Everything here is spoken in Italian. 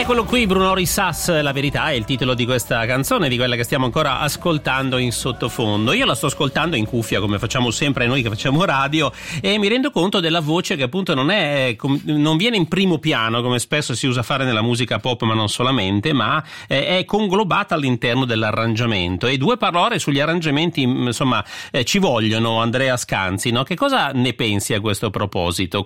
Eccolo qui, Bruno Risas, La verità è il titolo di questa canzone, di quella che stiamo ancora ascoltando in sottofondo. Io la sto ascoltando in cuffia, come facciamo sempre noi che facciamo radio, e mi rendo conto della voce che appunto non viene in primo piano, come spesso si usa fare nella musica pop, ma non solamente, ma è conglobata all'interno dell'arrangiamento. E due parole sugli arrangiamenti, insomma, ci vogliono, Andrea Scanzi, no? Che cosa ne pensi a questo proposito?